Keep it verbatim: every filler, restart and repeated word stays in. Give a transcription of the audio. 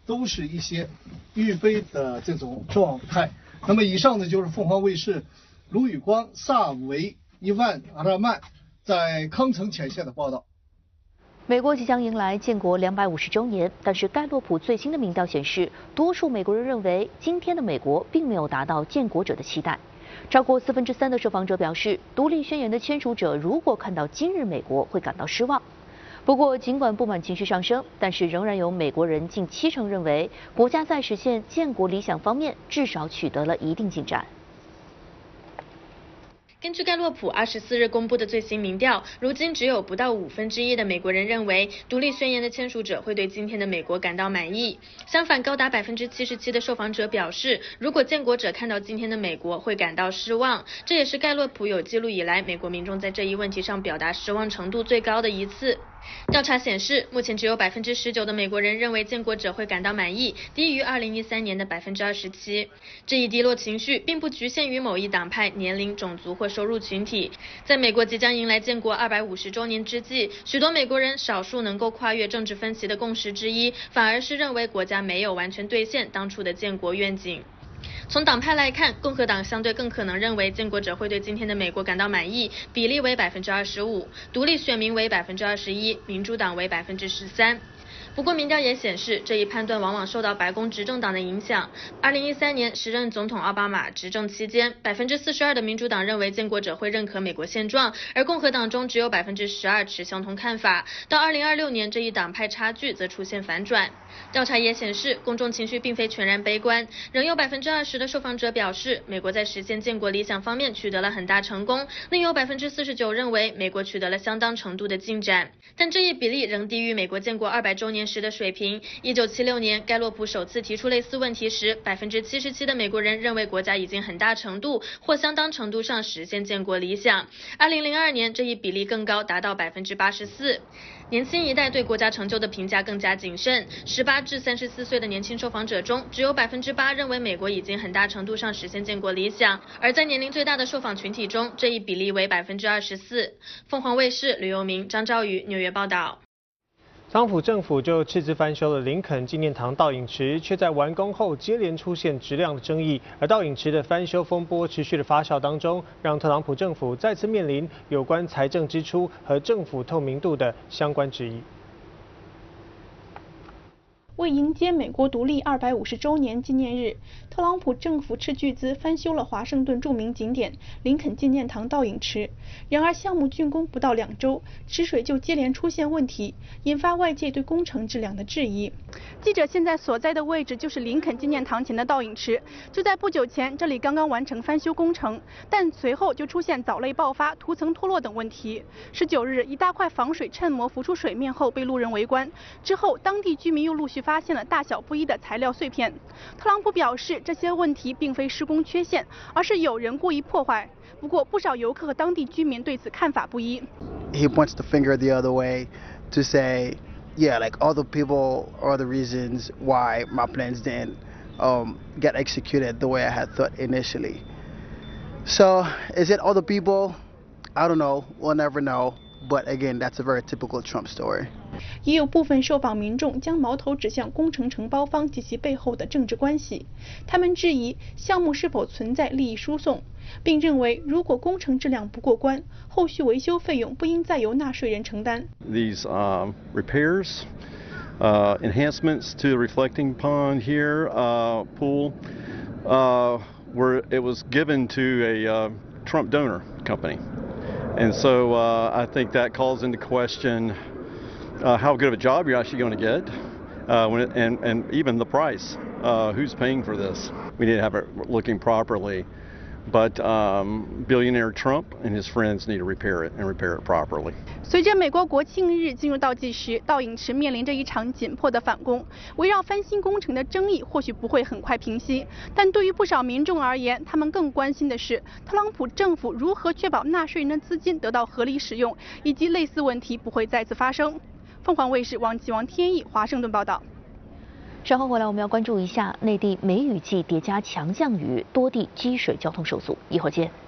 都是一些预备的这种状态。那么以上呢就是凤凰卫视卢宇光、萨维伊万阿拉曼在康城前线的报道。 美国即将迎来建国两百五十周年，但是盖洛普最新的民调显示，多数美国人认为今天的美国并没有达到建国者的期待。超过四分之三的受访者表示，独立宣言的签署者如果看到今日美国会感到失望。不过，尽管不满情绪上升，但是仍然有美国人近七成认为，国家在实现建国理想方面至少取得了一定进展。 根据盖洛普二十四日公布的最新民调，如今只有不到五分之一的美国人认为独立宣言的签署者会对今天的美国感到满意。相反，高达百分之七十七的受访者表示，如果建国者看到今天的美国会感到失望。这也是盖洛普有记录以来美国民众在这一问题上表达失望程度最高的一次。调查显示，目前只有百分之十九的美国人认为建国者会感到满意，低于二零一三年的百分之二十七。这一低落情绪并不局限于某一党派、年龄、种族或收入群体。在美国即将迎来建国二百五十周年之际，许多美国人少数能够跨越政治分歧的共识之一，反而是认为国家没有完全兑现当初的建国愿景。从党派来看，共和党相对更可能认为建国者会对今天的美国感到满意，比例为百分之二十五，独立选民为百分之二十一，民主党为百分之十三。不过，民调也显示，这一判断往往受到白宫执政党的影响。二零一三年时任总统奥巴马执政期间，百分之四十二的民主党认为建国者会认可美国现状，而共和党中只有百分之十二持相同看法。到二零二六年，这一党派差距则出现反转。调查也显示，公众情绪并非全然悲观，仍有百分之二十的受访者表示，美国在实现建国理想方面取得了很大成功，另有百分之四十九认为美国取得了相当程度的进展。但这一比例仍低于美国建国二百周年时的水平。一九七六年，盖洛普首次提出类似问题时，百分之七十七的美国人认为国家已经很大程度或相当程度上实现建国理想。二零零二年，这一比例更高，达到百分之八十四。年轻一代对国家成就的评价更加谨慎，十八至三十四岁的年轻受访者中，只有百分之八认为美国已经很大程度上实现建国理想，而在年龄最大的受访群体中，这一比例为百分之二十四。凤凰卫视吕佑明、张兆宇纽约报道。 特朗普政府就斥资翻修了林肯纪念堂倒影池，却在完工后接连出现质量的争议，而倒影池的翻修风波持续的发酵当中，让特朗普政府再次面临有关财政支出和政府透明度的相关质疑。 为迎接美国独立二百五十周年纪念日，特朗普政府斥巨资翻修了华盛顿著名景点林肯纪念堂倒影池。然而，项目竣工不到两周，池水就接连出现问题，引发外界对工程质量的质疑。记者现在所在的位置就是林肯纪念堂前的倒影池，就在不久前，这里刚刚完成翻修工程，但随后就出现藻类爆发、涂层脱落等问题。十九日，一大块防水衬膜浮出水面后被路人围观，之后当地居民又陆续发现了大小不一的材料碎片。特朗普表示，这些问题并非施工缺陷，而是有人故意破坏。不过，不少游客和当地居民对此看法不一。 He wants to finger the other way to say, yeah, like other people are the reasons why my plans didn't um, get executed the way I had thought initially. So, is it other people? I don't know. We'll never know. But again, that's a very typical Trump story. 也有部分受访民众将矛头指向工程承包方及其背后的政治关系，他们质疑项目是否存在利益输送，并认为如果工程质量不过关，后续维修费用不应再由纳税人承担。 These um, repairs, uh, enhancements to the reflecting pond here, uh, pool, uh, were it was given to a uh, Trump donor company. And so uh, I think that calls into question uh, how good of a job you're actually going to get, uh, when it, and, and even the price. Uh, who's paying for this? We need to have it looking properly. But um, billionaire Trump and his friends need to repair it and repair it properly. 随着美国国庆日进入倒计时，倒影池面临着一场紧迫的反攻。围绕翻新工程的争议或许不会很快平息，但对于不少民众而言，他们更关心的是特朗普政府如何确保纳税人的资金得到合理使用，以及类似问题不会再次发生。凤凰卫视王启王天意华盛顿报道。 稍后回来，我们要关注一下内地梅雨季叠加强降雨，多地积水，交通受阻。一会儿见。